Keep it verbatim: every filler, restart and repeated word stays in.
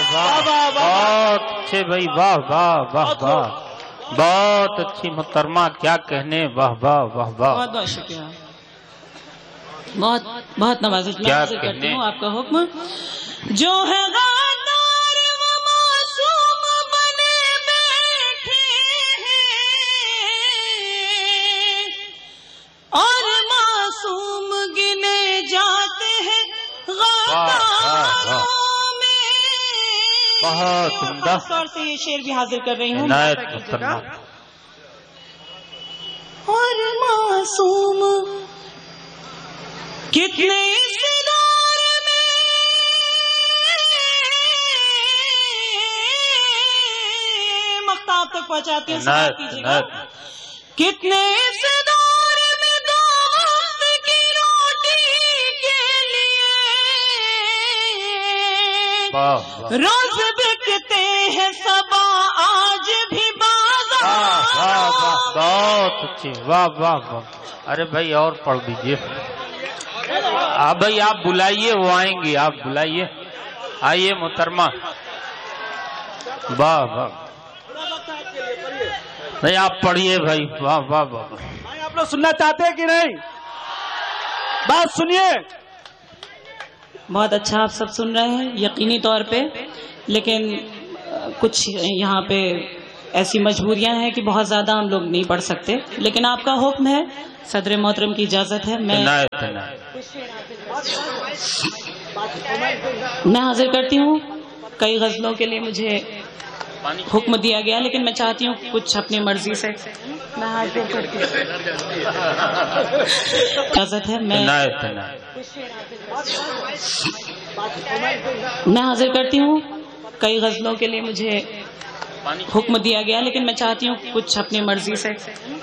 واہ بہت اچھے بھائی، واہ واہ واہ واہ، بہت اچھی محترمہ، کیا کہنے، واہ واہ واہ واہ، بہت بہت شکریہ، بہت بہت نوازش۔ میں حاضر کرتی ہوں آپ کا حکم۔ جو ہے غدار وہ معصوم بنے بیٹھے ہیں اور معصوم گنے جاتے ہیں غداروں میں۔ بہت عمدہ، خاص طور سے یہ شعر بھی حاضر کر رہی ہوں عنایت محترمہ۔ اور معصوم کتنے اس دور میں مختاب تک پہنچاتی ہوں، سماعت کیجیے گا۔ کتنے اس دور میں دو وقت کی روٹی کے لیے روز بکتے ہیں صبا آج بھی بازار۔ بہت اچھی، واہ واہ واہ۔ ارے بھائی اور پڑھ دیجئے، آپ بھائی آپ بلائیے، وہ آئیں گی، آپ بلائیے، آئیے محترمہ، واہ واہ، نہیں آپ پڑھیے بھائی، واہ واہ واہ۔ بھائی آپ لوگ سننا چاہتے ہیں کہ نہیں؟ بات سنیے۔ بہت اچھا آپ سب سن رہے ہیں یقینی طور پہ، لیکن کچھ یہاں پہ ایسی مجبوریاں ہیں کہ بہت زیادہ ہم لوگ نہیں پڑھ سکتے، لیکن آپ کا حکم ہے، صدر محترم کی اجازت ہے، میں میں حاضر کرتی ہوں۔ کئی غزلوں کے لیے مجھے حکم دیا گیا، لیکن میں چاہتی ہوں کچھ اپنی مرضی سے میں حاضر کرتی ہوں۔ اجازت ہے، میں میں حاضر کرتی ہوں۔ کئی غزلوں کے لیے مجھے حکم دیا گیا، لیکن میں چاہتی ہوں کچھ اپنی مرضی سے